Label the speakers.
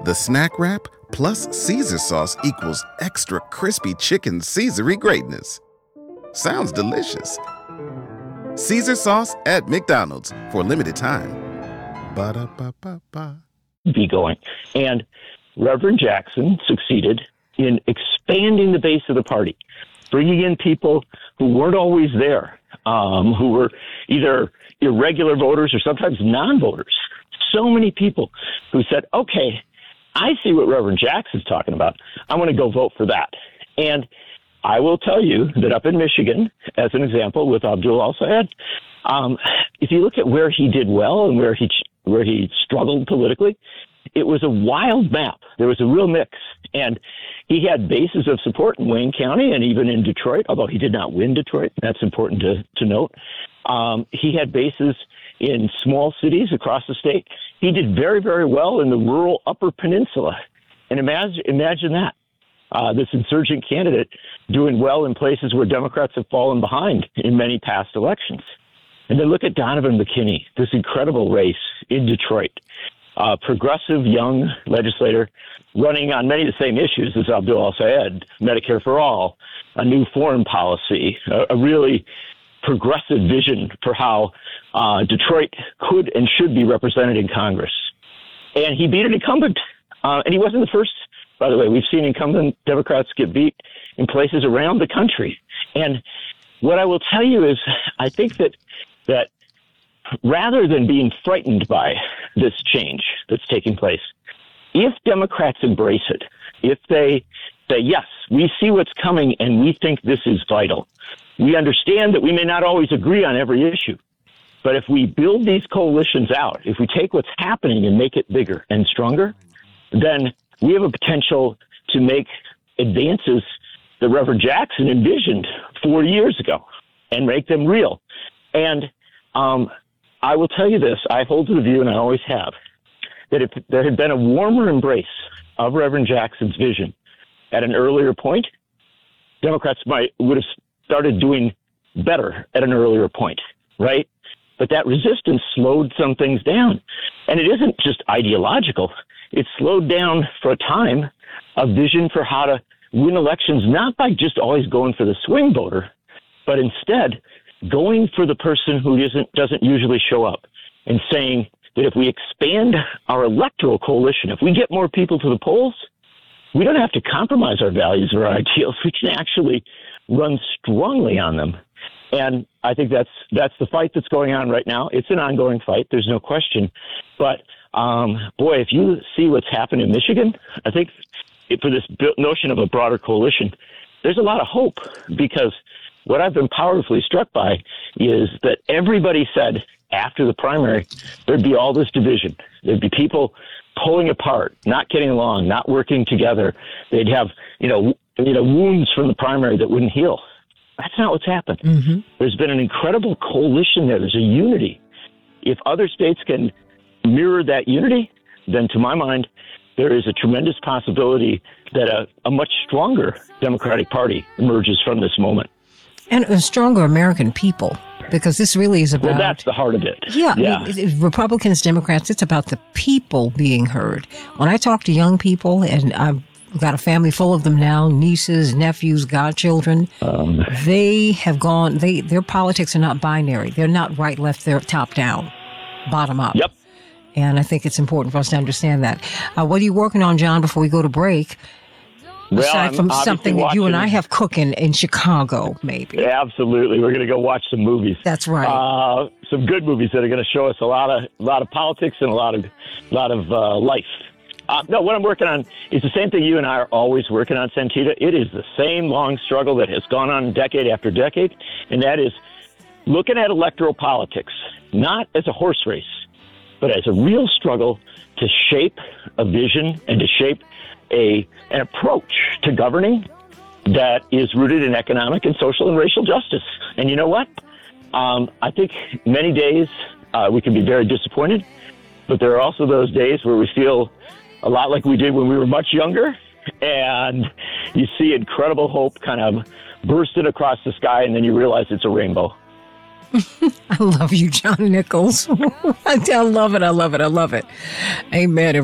Speaker 1: The snack wrap plus Caesar sauce equals extra crispy chicken Caesar-y greatness. Sounds delicious. Caesar sauce at McDonald's for a limited time. Ba-da-ba-ba-ba.
Speaker 2: Be going. And Reverend Jackson succeeded in expanding the base of the party, bringing in people who weren't always there, who were either irregular voters or sometimes non-voters. So many people who said, okay, I see what Reverend Jackson's talking about. I want to go vote for that. And I will tell you that up in Michigan, as an example, with Abdul al-Sayed, if you look at where he did well and where he struggled politically, it was a wild map. There was a real mix. And he had bases of support in Wayne County and even in Detroit, although he did not win Detroit. That's important to note. He had bases in small cities across the state. He did very, very well in the rural Upper Peninsula. And imagine that. This insurgent candidate doing well in places where Democrats have fallen behind in many past elections. And then look at Donovan McKinney, this incredible race in Detroit. Progressive young legislator running on many of the same issues as Abdul al-Sayed, Medicare for all, a new foreign policy, a really progressive vision for how Detroit could and should be represented in Congress. And he beat an incumbent. And he wasn't the first, by the way. We've seen incumbent Democrats get beat in places around the country. And what I will tell you is I think that rather than being frightened by this change that's taking place, if Democrats embrace it, if they say, yes, we see what's coming and we think this is vital, we understand that we may not always agree on every issue, but if we build these coalitions out, if we take what's happening and make it bigger and stronger, then we have a potential to make advances that Reverend Jackson envisioned 40 years ago and make them real. And I will tell you this, I hold to the view, and I always have, that if there had been a warmer embrace of Reverend Jackson's vision at an earlier point, Democrats would have started doing better at an earlier point, right? But that resistance slowed some things down. And it isn't just ideological. It slowed down for a time a vision for how to win elections, not by just always going for the swing voter, but instead going for the person who doesn't usually show up and saying that if we expand our electoral coalition, if we get more people to the polls, we don't have to compromise our values or our ideals. We can actually run strongly on them. And I think that's the fight that's going on right now. It's an ongoing fight. There's no question. But, boy, if you see what's happened in Michigan, I think for this notion of a broader coalition, there's a lot of hope, because what I've been powerfully struck by is that everybody said after the primary, there'd be all this division. There'd be people pulling apart, not getting along, not working together. They'd have, wounds from the primary that wouldn't heal. That's not what's happened. Mm-hmm. There's been an incredible coalition there. There's a unity. If other states can mirror that unity, then to my mind, there is a tremendous possibility that a much stronger Democratic Party emerges from this moment.
Speaker 3: And a stronger American people, because this really is about...
Speaker 2: Well, that's the heart of it.
Speaker 3: Yeah. Republicans, Democrats, it's about the people being heard. When I talk to young people, and I've got a family full of them now, nieces, nephews, godchildren, they have gone... Their politics are not binary. They're not right, left, they're top down, bottom up.
Speaker 2: Yep.
Speaker 3: And I think it's important for us to understand that. What are you working on, John, before we go to break? Aside from something that you and I have cooking in Chicago, maybe.
Speaker 2: Absolutely. We're going to go watch some movies.
Speaker 3: That's right.
Speaker 2: Some good movies that are going to show us a lot of politics and a lot of life. No, what I'm working on is the same thing you and I are always working on, Santita. It is the same long struggle that has gone on decade after decade, and that is looking at electoral politics, not as a horse race, but as a real struggle to shape a vision and to shape an approach to governing that is rooted in economic and social and racial justice. And you know what? I think many days we can be very disappointed, but there are also those days where we feel a lot like we did when we were much younger, and you see incredible hope kind of bursting across the sky, and then you realize it's a rainbow.
Speaker 3: I love you, John Nichols. I love it. I love it. I love it. Amen.